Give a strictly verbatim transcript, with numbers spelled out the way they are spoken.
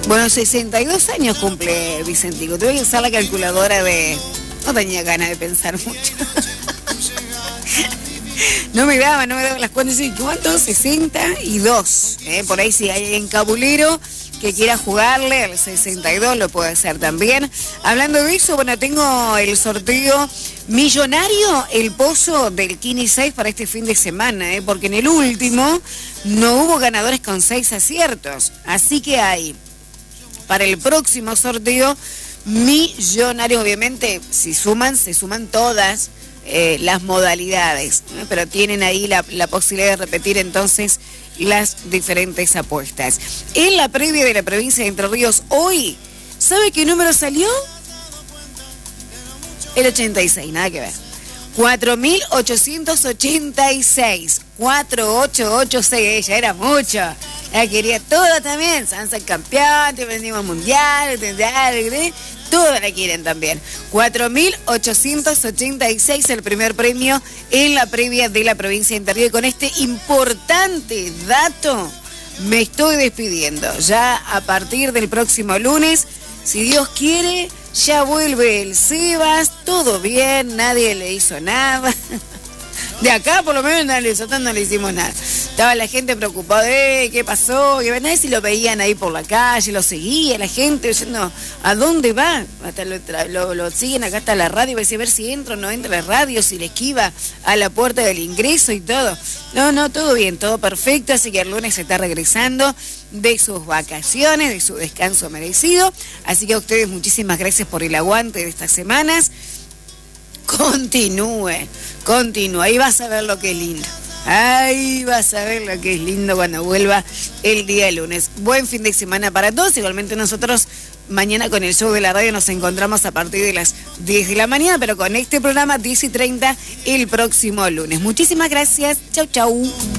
Bueno, sesenta y dos años cumple Vicentico. Tuve que usar la calculadora de... No tenía ganas de pensar mucho. No me daba, no me daban las cuentas. ¿Cuántos? sesenta y dos. ¿eh? Por ahí si hay en Cabulero que quiera jugarle al sesenta y dos lo puede hacer también. Hablando de eso, bueno, tengo el sorteo millonario, el pozo del Kini seis para este fin de semana, ¿eh? Porque en el último no hubo ganadores con seis aciertos. Así que hay, para el próximo sorteo, millonarios. Obviamente, si suman, se suman todas eh, las modalidades, ¿no? Pero tienen ahí la, la posibilidad de repetir entonces las diferentes apuestas. En la previa de la provincia de Entre Ríos, hoy, ¿sabe qué número salió? El ochenta y seis, nada que ver. cuatro mil ochocientos ochenta y seis. cuatro ocho ocho seis, ella era mucho. La quería toda también. Sansa campeón, te vendimos mundial, toda la quieren también. cuatro mil ochocientos ochenta y seis el primer premio en la previa de la provincia de Entre Ríos. Y con este importante dato me estoy despidiendo. Ya a partir del próximo lunes, si Dios quiere, ya vuelve el Sebas, todo bien, nadie le hizo nada. De acá por lo menos nosotros no le hicimos nada. Estaba la gente preocupada de qué pasó, que nadie si lo veían ahí por la calle, lo seguía la gente diciendo, ¿a dónde va? Hasta lo, lo, lo siguen acá hasta la radio, a ver si entra o no entra la radio, si le esquiva a la puerta del ingreso y todo. No, no, todo bien, todo perfecto, así que el lunes se está regresando de sus vacaciones, de su descanso merecido. Así que a ustedes muchísimas gracias por el aguante de estas semanas. Continúe, continúe, ahí vas a ver lo que es lindo. Ahí vas a ver lo que es lindo cuando vuelva el día lunes. Buen fin de semana para todos. Igualmente nosotros mañana con el show de la radio nos encontramos a partir de las diez de la mañana, pero con este programa diez y treinta el próximo lunes. Muchísimas gracias. Chau, chau.